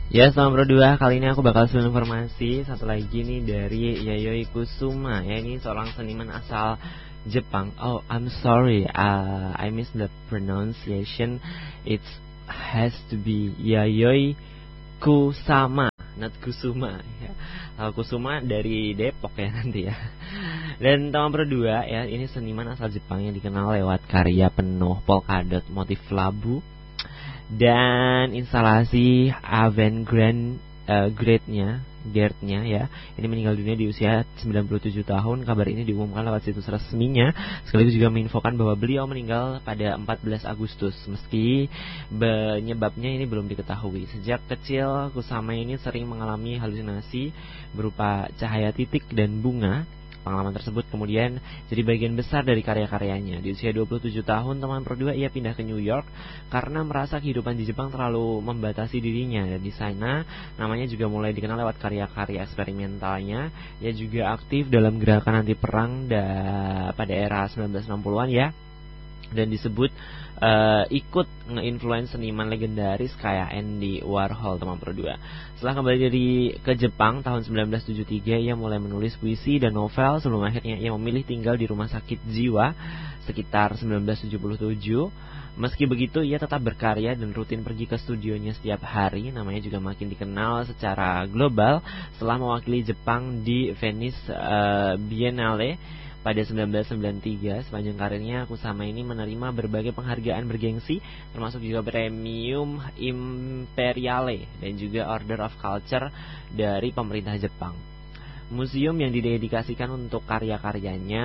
Ya, selamat berdua. Kali ini aku bakal share informasi satu lagi nih dari Yayoi Kusuma. Ya, ini seorang seniman asal Jepang. Oh, I'm sorry, I missed the pronunciation. It has to be Yayoi Kusama, not Kusuma. Ya. Kusuma dari Depok ya nanti ya. Dan teman berdua ya, ini seniman asal Jepang yang dikenal lewat karya penuh polkadot motif labu dan instalasi avant-garde Gerdnya ya. Ini meninggal dunia di usia 97 tahun. Kabar ini diumumkan lewat situs resminya. Sekaligus juga menginfokan bahwa beliau meninggal pada 14 Agustus. Meski penyebabnya ini belum diketahui. Sejak kecil Kusama ini sering mengalami halusinasi berupa cahaya titik dan bunga. Pengalaman tersebut kemudian jadi bagian besar dari karya-karyanya. Di usia 27 tahun, teman berdua ia pindah ke New York karena merasa kehidupan di Jepang terlalu membatasi dirinya. Dan di sana namanya juga mulai dikenal lewat karya-karya eksperimentalnya. Ia juga aktif dalam gerakan anti perang pada era 1960-an ya. Dan disebut ikut nge-influence seniman legendaris kayak Andy Warhol, teman berdua. Setelah kembali ke Jepang tahun 1973, ia mulai menulis puisi dan novel sebelum akhirnya ia memilih tinggal di rumah sakit jiwa sekitar 1977. Meski begitu, ia tetap berkarya dan rutin pergi ke studionya setiap hari. Namanya juga makin dikenal secara global setelah mewakili Jepang di Venice Biennale pada 1993. Sepanjang karirnya, Kusama ini menerima berbagai penghargaan bergengsi, termasuk juga Premium Imperiale dan juga Order of Culture dari pemerintah Jepang. Museum yang didedikasikan untuk karya-karyanya,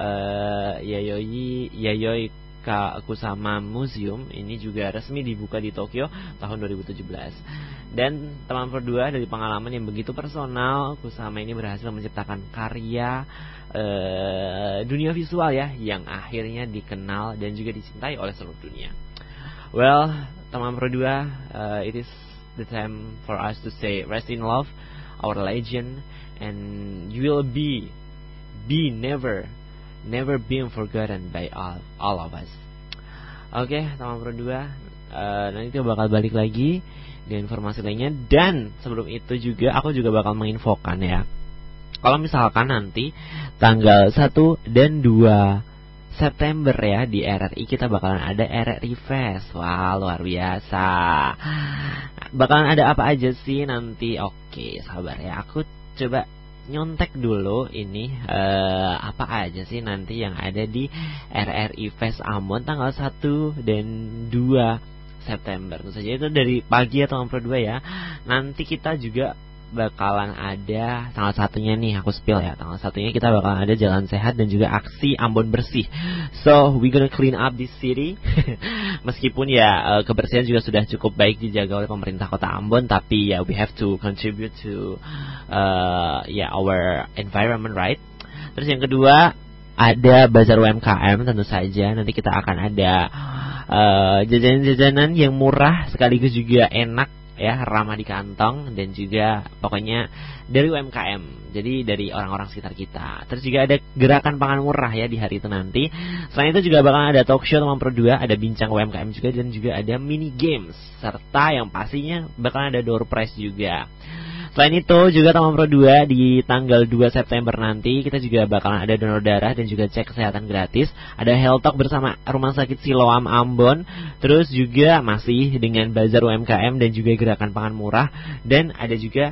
Yayoi Kusama Museum, ini juga resmi dibuka di Tokyo tahun 2017. Dan teman berdua, dari pengalaman yang begitu personal, Kusama ini berhasil menciptakan karya dunia visual ya, yang akhirnya dikenal dan juga dicintai oleh seluruh dunia. Well, teman berdua, it is the time for us to say rest in love, our legend, and you will be never been forgotten by all of us. Oke, teman berdua, nanti kita bakal balik lagi dengan informasi lainnya. Dan sebelum itu juga aku juga bakal menginfokan ya, kalau misalkan nanti tanggal 1 dan 2 September ya, di RRI kita bakalan ada RRI Fest. Wah, luar biasa. Bakalan ada apa aja sih nanti? Oke, sabar ya, aku coba nyontek dulu ini apa aja sih nanti yang ada di RRI Fest Ambon tanggal 1 dan 2 September. Tentu saja itu dari pagi atau berdua ya. Nanti kita juga bakalan ada tanggal satunya nih, aku spill ya. Tanggal satunya kita bakalan ada jalan sehat dan juga aksi Ambon bersih. So we gonna clean up this city. Meskipun ya kebersihan juga sudah cukup baik dijaga oleh pemerintah kota Ambon, tapi ya we have to contribute to our environment, right? Terus yang kedua ada bazar UMKM, tentu saja nanti kita akan ada jajanan-jajanan yang murah sekaligus juga enak ya, ramah di kantong, dan juga pokoknya dari UMKM, jadi dari orang-orang sekitar kita. Terus juga ada gerakan pangan murah ya di hari itu nanti. Selain itu juga bakal ada talk show teman berdua, ada bincang UMKM juga, dan juga ada mini games, serta yang pastinya bakal ada door prize juga. Selain itu juga teman berdua, di tanggal 2 September nanti kita juga bakalan ada donor darah dan juga cek kesehatan gratis. Ada health talk bersama Rumah Sakit Siloam Ambon. Terus juga masih dengan bazar UMKM dan juga gerakan pangan murah. Dan ada juga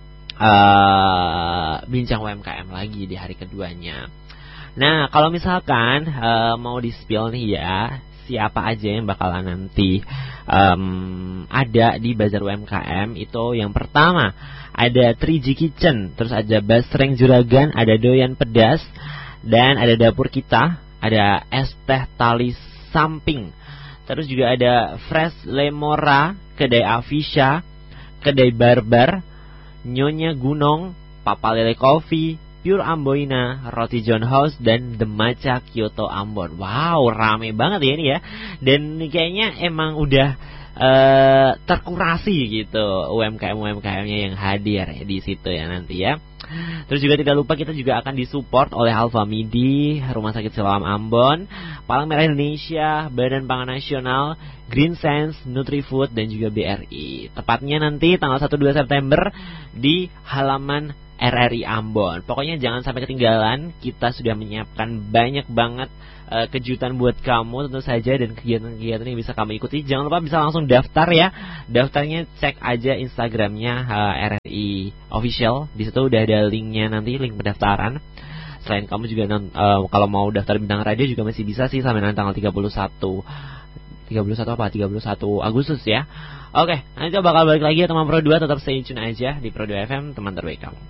bincang UMKM lagi di hari keduanya. Nah, kalau misalkan mau di-spill nih ya, siapa aja yang bakalan nanti ada di bazar UMKM itu. Yang pertama ada 3G Kitchen, terus ada Basreng Juragan, ada Doyan Pedas, dan ada Dapur Kita, ada Es Teh Tali Samping. Terus juga ada Fresh Lemora, Kedai Afisha, Kedai Barbar, Nyonya Gunung, Papa Lele Coffee, Pure Amboina, Roti John House, dan The Matcha Kyoto Ambon. Wow, rame banget ya ini ya. Dan kayaknya emang udah terkurasi gitu UMKM-UMKM-nya yang hadir di situ ya nanti ya. Terus juga tidak lupa kita juga akan disupport oleh Alfa Midi, Rumah Sakit Siloam Ambon, Palang Merah Indonesia, Badan Pangan Nasional, Green Sense, Nutrifood, dan juga BRI. Tepatnya nanti tanggal 1-2 September di halaman RRI Ambon. Pokoknya jangan sampai ketinggalan. Kita sudah menyiapkan banyak banget kejutan buat kamu tentu saja, dan kegiatan-kegiatan yang bisa kamu ikuti. Jangan lupa bisa langsung daftar ya. Daftarnya cek aja Instagramnya RRI Official. Di situ udah ada linknya nanti, link pendaftaran. Selain kamu juga kalau mau daftar bintang radio juga masih bisa sih sampai nanti tanggal 31 Agustus ya. Oke, nanti kita bakal balik lagi ya teman Pro 2. Tetap stay tune aja di Pro 2 FM, teman terbaik kamu.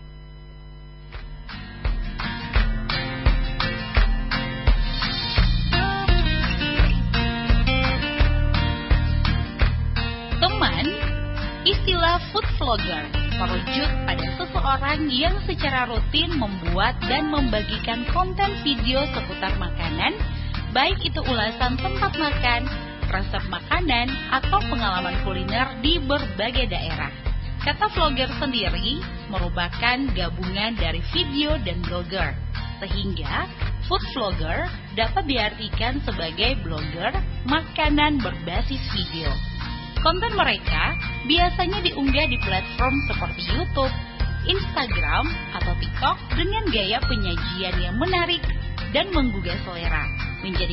Istilah food vlogger merujuk pada seseorang yang secara rutin membuat dan membagikan konten video seputar makanan, baik itu ulasan tempat makan, resep makanan, atau pengalaman kuliner di berbagai daerah. Kata vlogger sendiri merupakan gabungan dari video dan blogger, sehingga food vlogger dapat diartikan sebagai blogger makanan berbasis video. Konten mereka biasanya diunggah di platform seperti YouTube, Instagram, atau TikTok dengan gaya penyajian yang menarik dan menggugah selera, menjadi